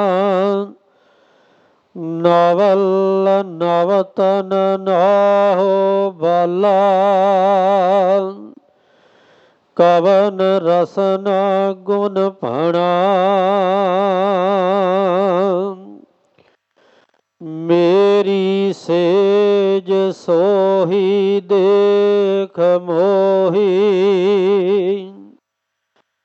ਨਵਲ ਨਵਤਨ ਨਾਹੋ ਬਾਲਾ, ਕਵਨ ਰਸਨਾ ਗੁਣ ਭਣਾ। ਮੇਰੀ ਸੇਜ ਸੋਹੀ ਦੇਖ ਮੋਹੀ,